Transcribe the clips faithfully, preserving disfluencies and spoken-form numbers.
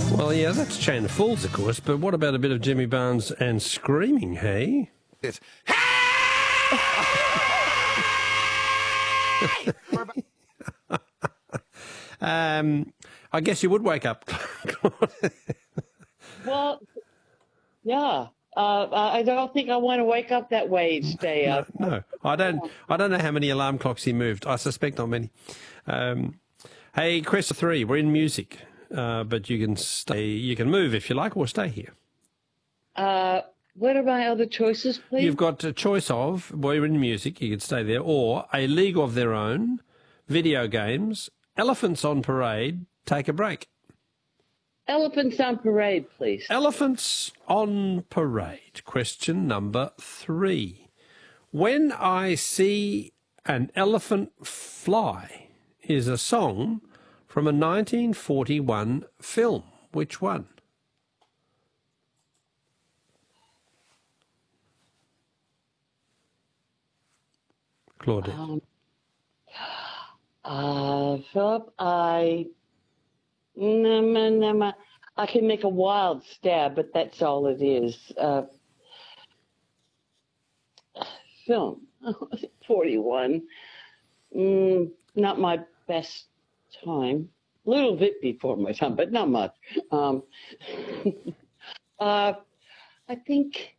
Well, yeah, that's Chain of Fools, of course, but what about a bit of Jimmy Barnes and screaming, hey? It's um, I guess you would wake up. Well, yeah. Uh, I don't think I want to wake up that way each day. No, no, I don't. I don't know how many alarm clocks he moved. I suspect not many. Um, hey, question three. We're in music, uh, but you can stay. You can move if you like, or stay here. Uh, what are my other choices, please? You've got a choice of. Well, you're in music. You can stay there, or A League of Their Own, video games, Elephants on Parade. Take a break. Elephants on Parade, please. Elephants on Parade. Question number three. When I See an Elephant Fly is a song from a nineteen forty-one film. Which one? Claudette. Um, uh, Philip, I... No, no, no, no. I can make a wild stab, but that's all it is. Uh, film, forty-one. Mm, not my best time. A little bit before my time, but not much. Um, uh, I think,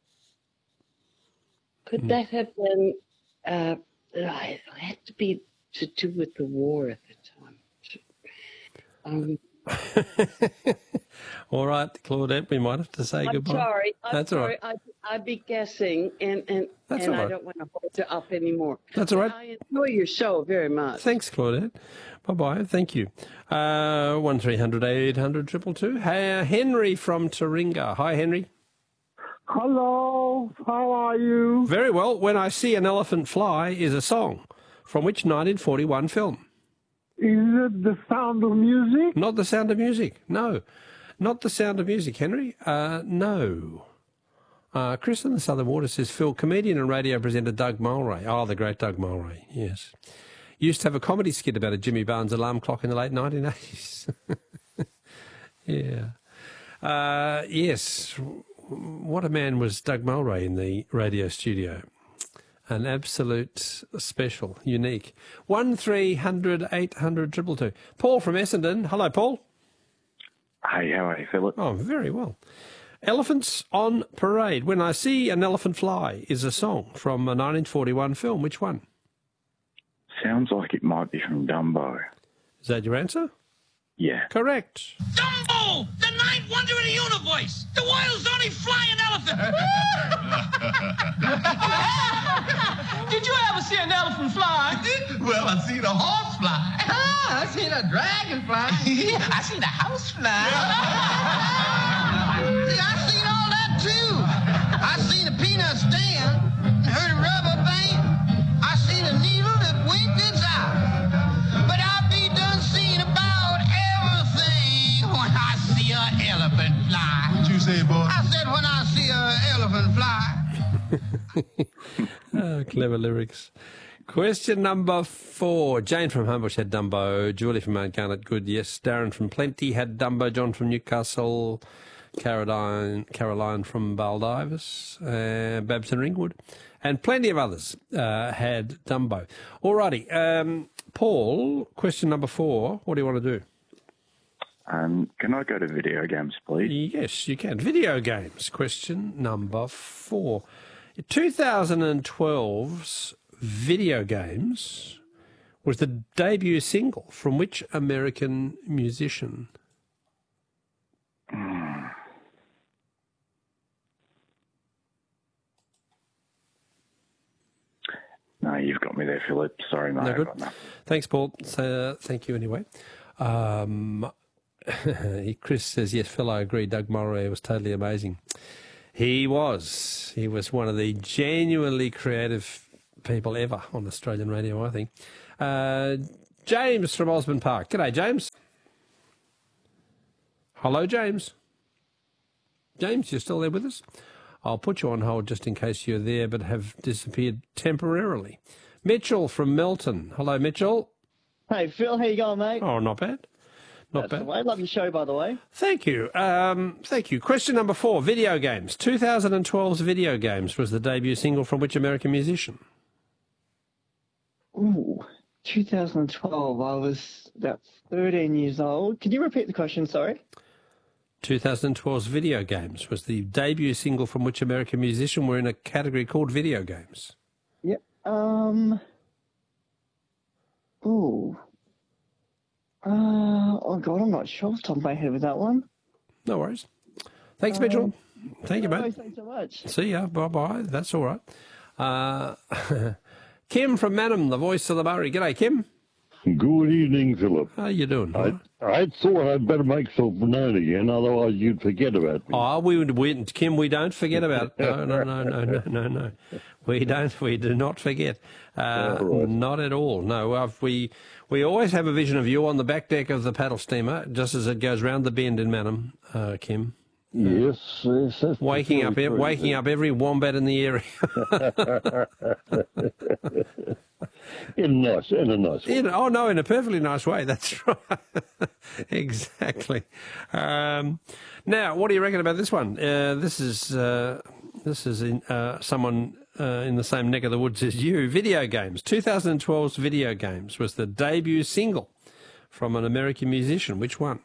could Mm. that have been, uh, it had to be to do with the war at the time. Um, All right, Claudette, we might have to say I'm goodbye. sorry. I'm That's all sorry. right. I, I'd be guessing, and, and, That's and all I right. don't want to hold you up anymore. That's all right. I enjoy your show very much. Thanks, Claudette. Bye-bye. Thank you. Uh, one three hundred eight hundred two two two. Hey, uh, Henry from Taringa. Hi, Henry. Hello, how are you? Very well. When I See an Elephant Fly is a song from which nineteen forty-one film? Is it The Sound of Music? Not The Sound of Music. No. Not The Sound of Music, Henry. Uh, no. Uh, Chris in the Southern Water says, Phil, comedian and radio presenter Doug Mulray. Oh, the great Doug Mulray, yes. Used to have a comedy skit about a Jimmy Barnes alarm clock in the late nineteen eighties. Yeah. Uh, yes. What a man was Doug Mulray in the radio studio. An absolute special, unique. One three hundred eight hundred two two two. Paul from Essendon. Hello, Paul. Hey, how are you, Philip? Oh, very well. Elephants on Parade. When I See an Elephant Fly is a song from a nineteen forty-one film. Which one? Sounds like it might be from Dumbo. Is that your answer? Yeah. Correct. Dumbo, the ninth wonder of the universe, the world's only flying elephant. Did you ever see an elephant fly? Well, I've seen a horse fly. Ah, I've seen a dragon fly. I've seen a house fly. See, I've seen all that too. I've seen a peanut stand, heard a rubber band. I seen a needle that winked its eye. But I'll be done seeing about everything when I see an elephant fly. What you say, boy? I said when I see an elephant fly. Oh, clever lyrics. Question number four. Jane from Homebush had Dumbo. Julie from Mount Garnet, good, yes. Darren from Plenty had Dumbo. John from Newcastle. Caroline, Caroline from Baldivis. Uh, Babs and Ringwood. And plenty of others uh, had Dumbo. Alrighty. Um, Paul, question number four. What do you want to do? Um, can I go to video games, please? Yes, you can. Video games. Question number four. twenty twelve's Video Games was the debut single from which American musician? Mm. No, you've got me there, Philip. Sorry, mate. No I've good. got nothing. Thanks, Paul. So, thank you anyway. Um, Chris says, yes, Phil, I agree. Doug Mulray was totally amazing. He was. He was one of the genuinely creative people ever on Australian radio, I think. Uh, James from Osborne Park. G'day, James. Hello, James. James, you're still there with us? I'll put you on hold just in case you're there but have disappeared temporarily. Mitchell from Melton. Hello, Mitchell. Hey, Phil, how you going, mate? Oh, not bad. Not That's bad. the way. Love your show, by the way. Thank you. Um, thank you. Question number four, video games. twenty twelve's Video Games was the debut single from which American musician? Ooh, twenty twelve. I was about thirteen years old. Can you repeat the question? Sorry. twenty twelve's Video Games was the debut single from which American musician were in a category called video games. Yep. Um. Ooh. Uh, oh, God, I'm not sure off the top of my head with that one. No worries. Thanks, Mitchell. Thank you, No, mate. thanks so much. See ya. Bye-bye. That's all right. Uh, Kim from Manham, the voice of the Murray. G'day, Kim. Good evening, Philip. How you doing? I, I thought I'd better make myself known again, otherwise you'd forget about me. Oh, we would, we, Kim, we don't forget about it. No, no, no, no, no, no, no. We don't, we do not forget. Uh, right. Not at all. No, I've, we we always have a vision of you on the back deck of the paddle steamer, just as it goes round the bend in Manham, uh, Kim. Yes, yes. That's Waking up, very ev- true. waking up every wombat in the area. in a nice, in a nice way. In, oh no, in a perfectly nice way. That's right. Exactly. Um, now, what do you reckon about this one? Uh, this is uh, this is in, uh, someone uh, in the same neck of the woods as you. Video games. twenty twelve's Video Games was the debut single from an American musician. Which one?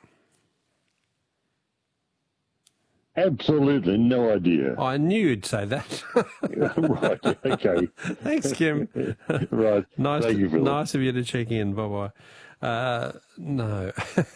Absolutely no idea. I knew you'd say that. Right, okay. Thanks, Kim. Right. Nice, Thank to, you, Philip. nice of you to check in. Bye bye. Uh, no.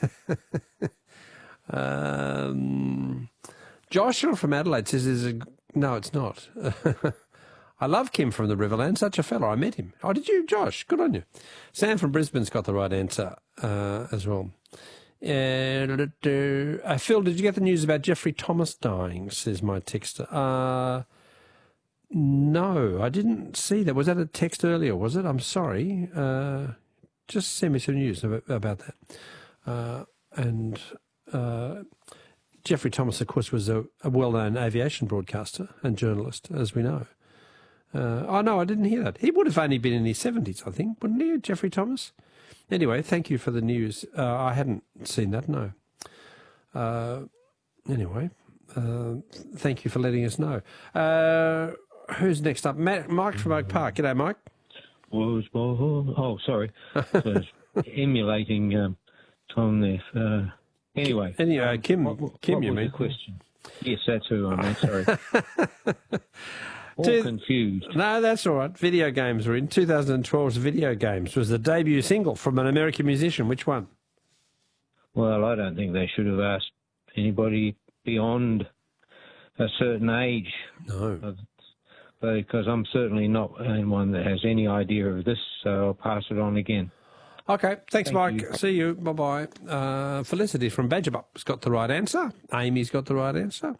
um, Joshua from Adelaide says, "Is a no, it's not." I love Kim from the Riverland. Such a fella. I met him. Oh, did you, Josh? Good on you. Sam from Brisbane's got the right answer uh, as well. Uh, uh, Phil, did you get the news about Jeffrey Thomas dying? Says my texter. Uh, no, I didn't see that. Was that a text earlier, was it? I'm sorry. Uh, just send me some news about, about that. Uh, and uh, Jeffrey Thomas, of course, was a, a well-known aviation broadcaster and journalist, as we know. Uh, oh, no, I didn't hear that. He would have only been in his seventies, I think, wouldn't he, Jeffrey Thomas? Anyway, thank you for the news. Uh, I hadn't seen that, no. Uh, anyway, uh, thank you for letting us know. Uh, who's next up? Matt, Mike from Oak Park. G'day, Mike. Was born. Oh, sorry. So it's emulating um, Tom there. Uh, anyway. Anyway, uh, Kim, what, what, Kim what you was mean? the question? Yes, that's who I meant, sorry. All Two- confused. No, that's all right. Video games were in. twenty twelve's Video Games was the debut single from an American musician. Which one? Well, I don't think they should have asked anybody beyond a certain age. No. Because I'm certainly not anyone that has any idea of this, so I'll pass it on again. Okay, thanks, Thank Mike. you. See you. Bye-bye. Uh, Felicity from Badgerbup's got the right answer. Amy's got the right answer.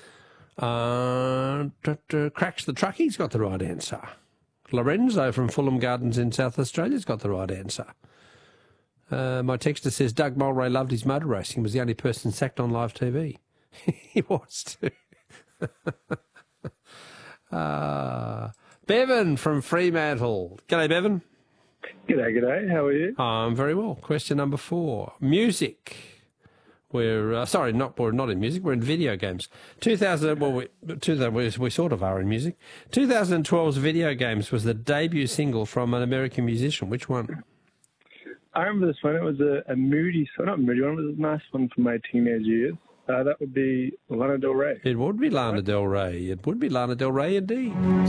Uh, t- t- Cracks the Truckie's got the right answer. Lorenzo from Fulham Gardens in South Australia's got the right answer. Uh, my texter says Doug Mulray loved his motor racing, was the only person sacked on live T V. He was too. uh, Bevan from Fremantle. G'day, Bevan. G'day, g'day. How are you? I'm very well. Question number four. Music. We're, uh, sorry, not, we're not in music, we're in video games. two thousand, well, we, two thousand, we, we sort of are in music. twenty twelve's Video Games was the debut single from an American musician. Which one? I remember this one. It was a, a moody, so not moody one, it was a nice one from my teenage years. Uh, that would be Lana Del Rey. It would be Lana Del Rey. It would be Lana Del Rey indeed.